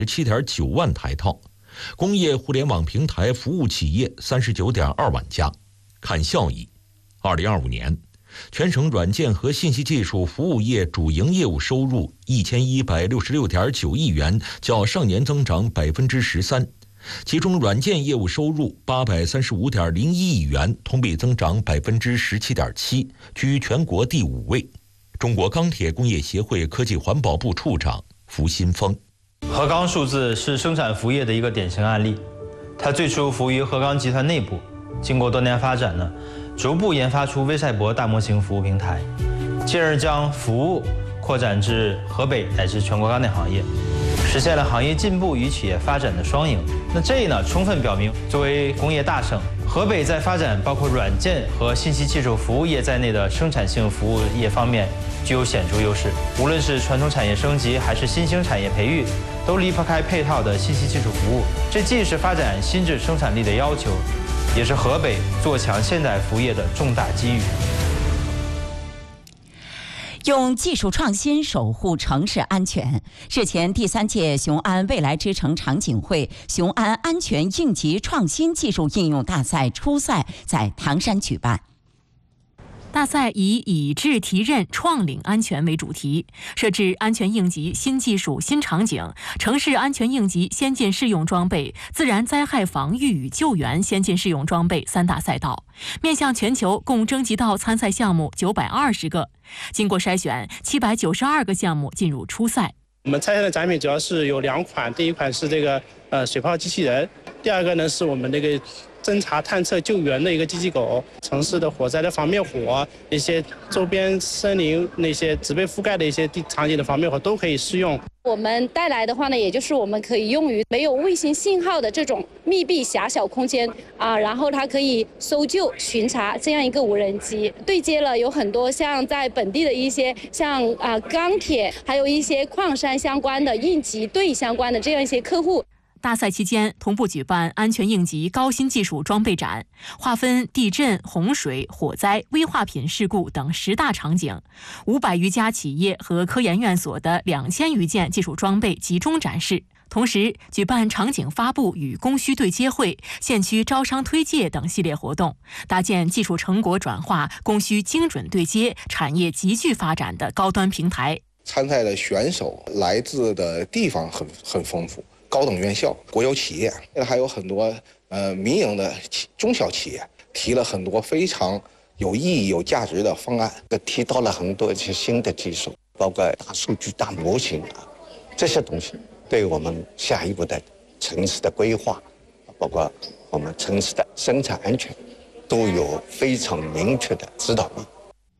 17.9万台套，工业互联网平台服务企业39.2万家。看效益，2025年，全省软件和信息技术服务业主营业务收入1166.9亿元，较上年增长13%。其中，软件业务收入835.01亿元，同比增长17.7%，居全国第5位。中国钢铁工业协会科技环保部处长符新峰： 合钢数字是生产服务业的一个典型案例，它最初服务于合钢集团内部，经过多年发展呢，逐步研发出微赛博大模型服务平台，进而将服务扩展至河北乃至全国钢铁行业，实现了行业进步与企业发展的双赢。那这呢，充分表明作为工业大省，河北在发展包括软件和信息技术服务业在内的生产性服务业方面具有显著优势。无论是传统产业升级还是新兴产业培育，都离不开配套的信息技术服务。这既是发展新质生产力的要求，也是河北做强现代服务业的重大机遇。 用技术创新守护城市安全。日前，第3届雄安未来之城场景会雄安安全应急创新技术应用大赛初赛在唐山举办。 大赛以智提刃创领安全为主题，设置安全应急新技术新场景、城市安全应急先进适用装备、自然灾害防御与救援先进适用装备3大赛道，面向全球共征集到参赛项目920个，经过筛选792个项目进入初赛。 我们参赛的展品主要是有2款，第一款是这个水炮机器人，第二个呢是我们那个侦查探测救援的一个机器狗，城市的火灾的防灭火，一些周边森林那些植被覆盖的一些场景的防灭火都可以适用。 我们带来的话呢，也就是我们可以用于没有卫星信号的这种密闭狭小空间然后它可以搜救巡查这样一个无人机，对接了有很多像在本地的一些像钢铁，还有一些矿山相关的应急队相关的这样一些客户。 大赛期间同步举办安全应急高新技术装备展，划分地震、洪水、火灾、危化品事故等10大场景，500余家企业和科研院所的2000余件技术装备集中展示。同时举办场景发布与供需对接会、县区招商推介等系列活动，搭建技术成果转化、供需精准对接、产业集聚发展的高端平台。 参赛的选手来自的地方很丰富，高等院校、国有企业，还有很多民营的中小企业，提了很多非常有意义、有价值的方案， 提到了很多一些新的技术，包括大数据、大模型这些东西，对我们下一步的城市的规划，包括我们城市的生产安全，都有非常明确的指导力。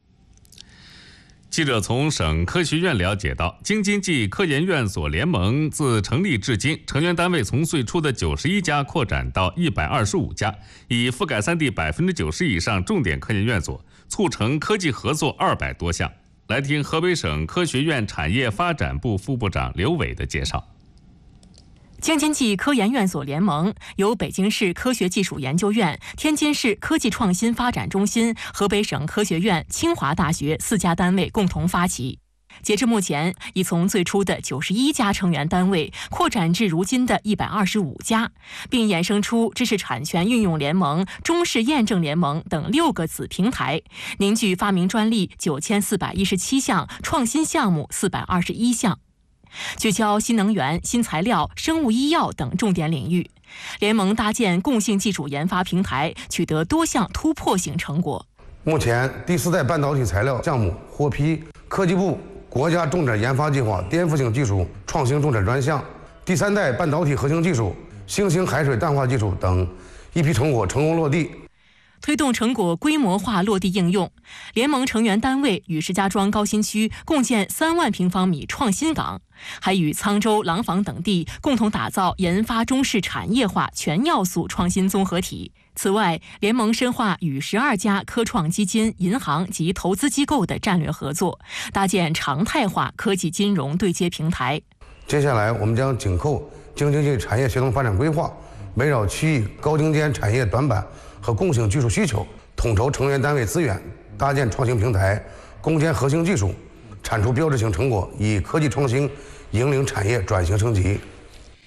记者从省科学院了解到，京津冀科研院所联盟自成立至今，成员单位从最初的91家扩展到125家，已覆盖3地90%以上重点科研院所，促成科技合作200多项。来听河北省科学院产业发展部副部长刘伟的介绍。 京津冀科研院所联盟由北京市科学技术研究院、天津市科技创新发展中心、河北省科学院、清华大学4家单位共同发起。截至目前，已从最初的91家成员单位扩展至如今的125家，并衍生出知识产权运用联盟、中试验证联盟等6个子平台，凝聚发明专利9417项、创新项目421项。聚焦新能源、新材料、生物医药等重点领域，联盟搭建共性技术研发平台，取得多项突破性成果。 目前第4代半导体材料项目获批科技部国家重点研发计划颠覆性技术创新重点专项，第3代半导体核心技术新型海水淡化技术等一批成果成功落地。 推动成果规模化落地应用，联盟成员单位与石家庄高新区共建3万平方米创新港，还与沧州、廊坊等地共同打造研发中式产业化全要素创新综合体。此外，联盟深化与12家科创基金、银行及投资机构的战略合作，搭建常态化科技金融对接平台。 接下来，我们将紧扣京津冀产业协同发展规划，围绕区域高精尖产业短板和共性技术需求，统筹成员单位资源，搭建创新平台，攻坚核心技术，产出标志性成果，以科技创新引领产业转型升级。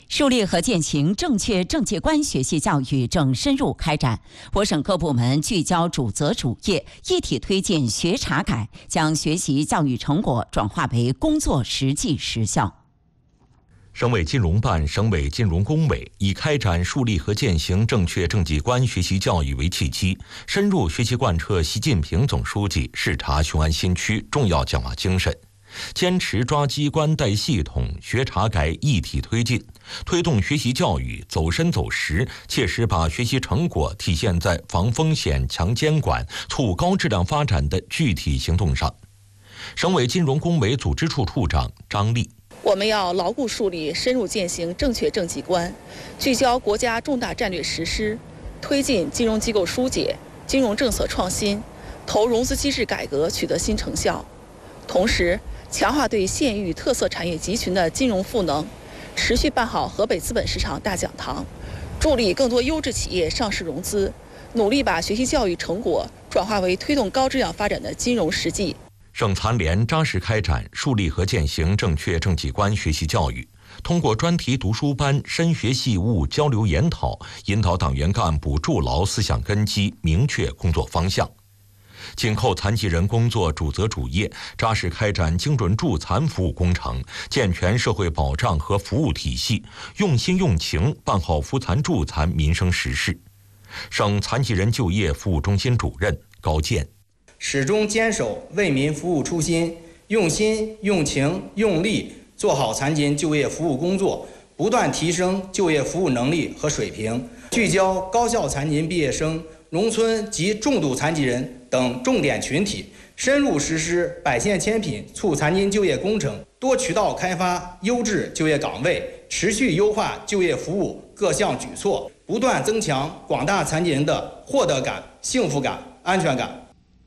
树立和践行正确政界观学习教育正深入开展，我省各部门聚焦主责主业，一体推进学查改，将学习教育成果转化为工作实际实效。 省委金融办、省委金融工委以开展树立和践行正确政绩观学习教育为契机，深入学习贯彻习近平总书记视察雄安新区重要讲话精神，坚持抓机关带系统，学查改一体推进，推动学习教育走深走实，切实把学习成果体现在防风险、强监管、促高质量发展的具体行动上。省委金融工委组织处处长张丽： 我们要牢固树立深入践行正确政绩观，聚焦国家重大战略实施，推进金融机构疏解、金融政策创新、投融资机制改革取得新成效。同时，强化对县域特色产业集群的金融赋能，持续办好河北资本市场大讲堂，助力更多优质企业上市融资，努力把学习教育成果转化为推动高质量发展的金融实际。 省残联扎实开展树立和践行正确政绩观学习教育，通过专题读书班、深学细悟、交流研讨，引导党员干部筑牢思想根基，明确工作方向。紧扣残疾人工作主责主业，扎实开展精准助残服务工程，健全社会保障和服务体系，用心用情办好扶残助残民生实事。省残疾人就业服务中心主任高健： 始终坚守为民服务初心，用心、用情、用力做好残疾人就业服务工作，不断提升就业服务能力和水平，聚焦高校残疾人毕业生、农村及重度残疾人等重点群体，深入实施百县千品促残疾人就业工程，多渠道开发优质就业岗位，持续优化就业服务各项举措，不断增强广大残疾人的获得感、幸福感、安全感。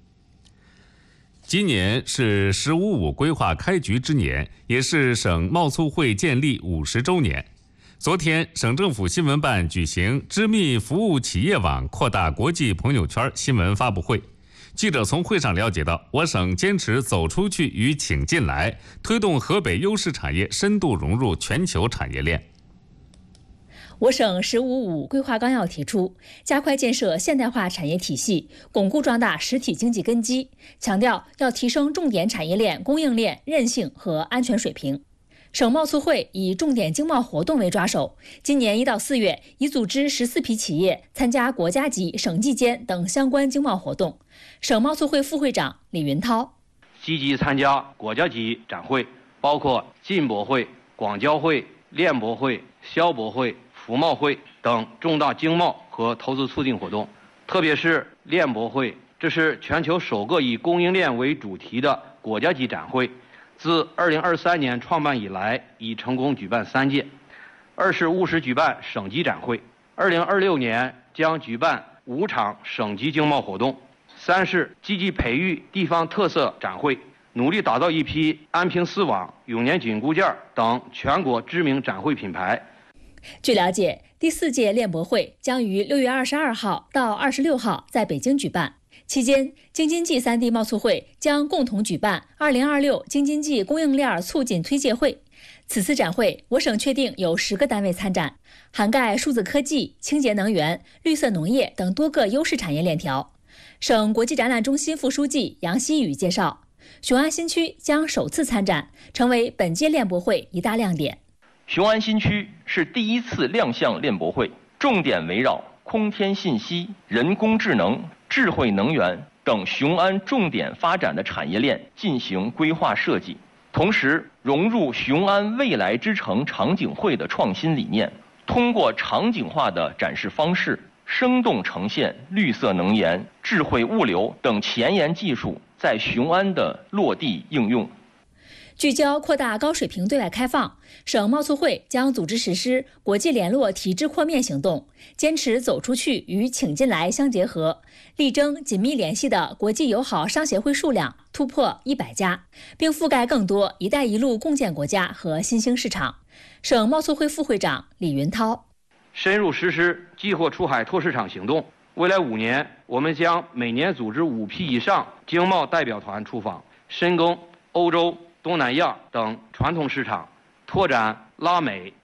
今年是“十五五”规划开局之年，也是省贸促会建立50周年。昨天，省政府新闻办举行知密服务企业网扩大国际朋友圈新闻发布会。记者从会上了解到，我省坚持走出去与请进来，推动河北优势产业深度融入全球产业链。 我省“十五五”规划纲要提出，加快建设现代化产业体系，巩固壮大实体经济根基，强调要提升重点产业链供应链韧性和安全水平。省贸促会以重点经贸活动为抓手，今年1到4月已组织14批企业参加国家级、省际间等相关经贸活动。省贸促会副会长李云涛： 积极参加国家级展会，包括进博会、广交会、链博会、消博会、服贸会等重大经贸和投资促进活动，特别是链博会，这是全球首个以供应链为主题的国家级展会。自2023年创办以来，已成功举办3届。2是务实举办省级展会，2026年将举办5场省级经贸活动。3是积极培育地方特色展会，努力打造一批安平丝网、永年紧固件等全国知名展会品牌。 据了解，第4届链博会将于6月22号到26号在北京举办。期间，京津冀3地贸促会将共同举办2026京津冀供应链促进推介会。此次展会，我省确定有10个单位参展，涵盖数字科技、清洁能源、绿色农业等多个优势产业链条。省国际展览中心副书记杨希宇介绍，雄安新区将首次参展，成为本届链博会一大亮点。 雄安新区是第1次亮相链博会，重点围绕空天信息、人工智能、智慧能源等雄安重点发展的产业链进行规划设计，同时融入雄安未来之城场景会的创新理念，通过场景化的展示方式，生动呈现绿色能源、智慧物流等前沿技术在雄安的落地应用。 聚焦扩大高水平对外开放，省贸促会将组织实施国际联络体制扩面行动，坚持走出去与请进来相结合，力争紧密联系的国际友好商协会数量突破100家，并覆盖更多“一带一路”共建国家和新兴市场。省贸促会副会长李云涛： 深入实施激活出海拓市场行动，未来5年，我们将每年组织5批以上经贸代表团出访，深耕欧洲、东南亚等传统市场，拓展拉美、